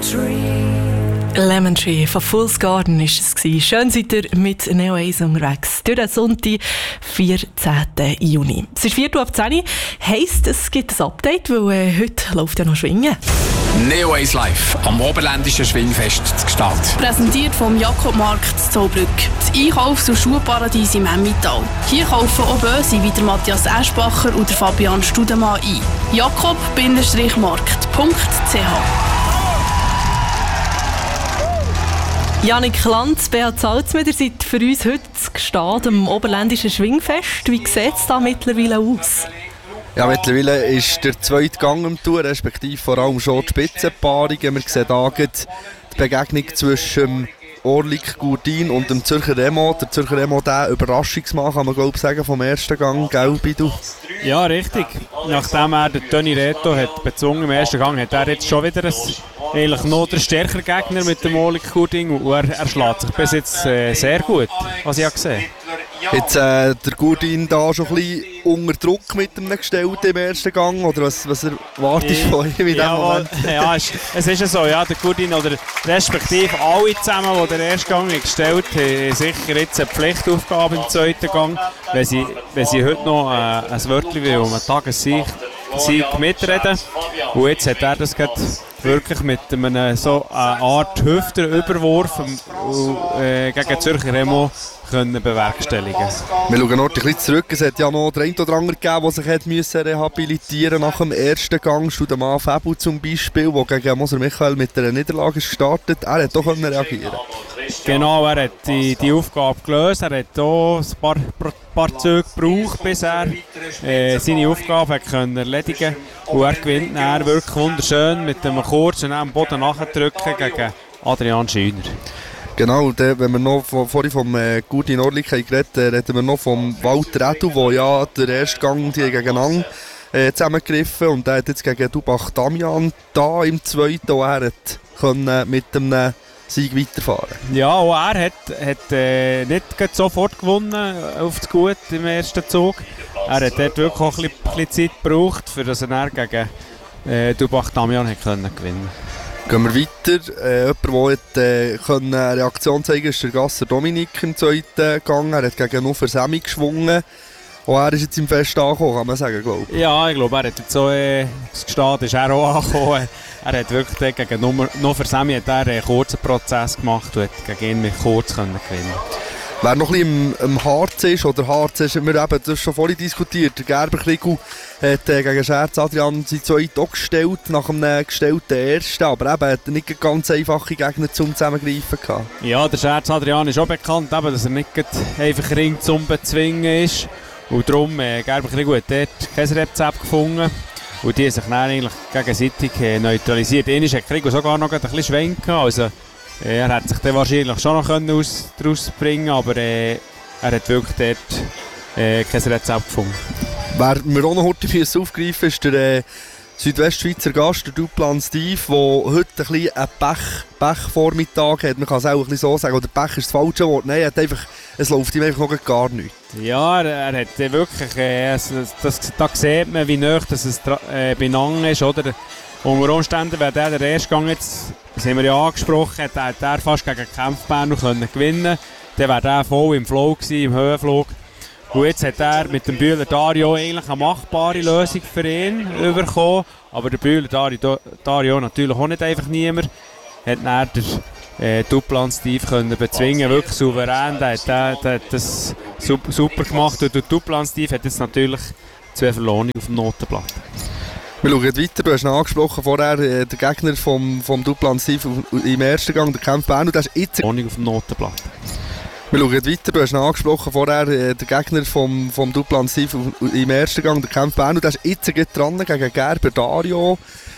Lemon Tree von Fool's Garden war es. Schön seid ihr mit Neo Ace unterwegs. Durch den Sonntag, 14. Juni. Es ist 4:10 heisst, es gibt ein Update, weil heute läuft ja noch Schwingen. Neo Ace Live am Oberländischen Schwingfest zu Gstaad. Präsentiert vom Jakobmarkt zu Zollbrück. Das Einkaufs- und Schuhparadies im Emmental. Hier kaufen auch Böse wie der Matthias Eschbacher und der Fabian Studemann ein. jakob-markt.ch. Janik Lanz, Beat Salzmeder, seid für uns heute zu Gstaad am Oberländischen Schwingfest. Wie sieht es da mittlerweile aus? Ja, mittlerweile ist der zweite Gang am Tour, respektive vor allem schon die Spitzenpaarungen. Wir sehen hier die Begegnung zwischen Orlik Gurdin und dem Zürcher Remo. Der Zürcher Remo, der Überraschungsmann, kann man glaube ich sagen, vom ersten Gang, gell, Bidu? Ja, richtig. Nachdem er den Toni Reto hat bezwungen im ersten Gang, hat er jetzt schon wieder eigentlich noch der stärkere Gegner mit dem Orlik Gurdin. Und er schlägt sich bis jetzt sehr gut, was ich gesehen habe. Jetzt der Gurdin da schon ein bisschen unter Druck mit dem Gestellten im ersten Gang, oder was erwartest du von ihm in diesem Moment? Ja, es ist ja so, ja, der Gurdin oder respektive alle zusammen, die den ersten Gang gestellt haben, haben sicher jetzt eine Pflichtaufgabe im zweiten Gang, wenn sie heute noch ein Wörtchen um einen Tagessieg mitreden. Und jetzt hat er das wirklich mit einem so eine Art Hüfterüberwurf gegen Zürcher Remo können bewerkstelligen. Wir schauen noch ein bisschen zurück. Es hat ja noch den einen oder anderen gegeben, der sich rehabilitieren musste nach dem ersten Gang. Studemann Fabel zum Beispiel, der gegen Moser Michael mit einer Niederlage gestartet. Er hat doch reagieren. Genau, er hat die Aufgabe gelöst. Er hat auch ein paar Züge gebraucht, bis er seine Aufgabe hat können erledigen konnte. Und er gewinnt dann wirklich wunderschön mit einem kurzen am Boden nachdrücken gegen Adrian Schüner. Genau, wenn wir noch vorhin vom Gurdin Orlik geredet haben, reden wir noch vom Walter Edu, der ja der erste Gang gegeneinander zusammengegriffen und der hat jetzt gegen Dubach Damian da im zweiten, wo er hat mit einem Sieg weiterfahren. Ja, auch er hat nicht sofort gewonnen auf das Gut im ersten Zug. Er hat dort wirklich auch ein bisschen Zeit gebraucht, für dass er dann gegen Dubach Damian gewinnen konnte. Gehen wir weiter. Jemand, der eine Reaktion zeigen konnte, ist der Gasser Dominik im zweiten Gang. Er hat gegen Ufer Semi geschwungen. Und er ist jetzt im Fest angekommen, kann man sagen, glaube ich. Ja, ich glaube, er hat jetzt so gestanden, ist er auch angekommen. Er hat wirklich gegen Ufer Semi einen kurzen Prozess gemacht und hat gegen ihn mit kurz gewinnen. Wer noch ein bisschen im Harz ist, oder Harz ist, wir haben das schon vorhin diskutiert, der Gerber Kriegel hat gegen Scherz Adrian seinen zweiten auch gestellt, nach einem gestellten ersten, aber eben hat er nicht ganz einfache Gegner zum Zusammengreifen gehabt. Ja, der Scherz Adrian ist auch bekannt, eben, dass er nicht einfach Ring zum Bezwingen ist und darum Gerber Kriegel hat dort kein Rezept gefunden und die haben sich dann eigentlich gegenseitig neutralisiert. Einmal hat Kriegel sogar noch ein bisschen schwenken, also er hat sich dann wahrscheinlich schon noch daraus bringen, aber er hat wirklich dort kein Rezept gefunden. Wer wir auch noch heute aufgreifen ist der Südwestschweizer Gast, der Duplan Steve, der heute ein bisschen einen Pech-Vormittag hat. Man kann es auch ein bisschen so sagen, oder Pech ist das falsche Wort. Nein, es läuft ihm einfach noch gar nichts. Ja, er hat wirklich, da sieht man, wie nah es beieinander ist, oder? Unter Umständen wäre der erste Gang jetzt, das haben wir ja angesprochen, hat er fast gegen Kämpfbär noch gewinnen können. Dann wäre er voll im Flow gewesen, im Höhenflug. Und jetzt hat er mit dem Bühler Dario eigentlich eine machbare Lösung für ihn bekommen. Aber der Bühler Dario natürlich auch nicht einfach niemand. Hat dann den Duplan Steve können bezwingen, wirklich souverän. Der hat das super gemacht. Und der Duplan Steve hat jetzt natürlich 2 Verlorene auf dem Notenblatt. Wir schauen weiter, du hast ihn angesprochen vorher, der Gegner vom Duplan Steve im ersten Gang, der Kampf Bern, und das ist jetzt auf dem Notenblatt. Wir schauen weiter, du hast ihn angesprochen vorher, der Gegner vom Duplan Steve im ersten Gang, der Kampf Bern, und das ist jetzt dran gegen Gerber Dario.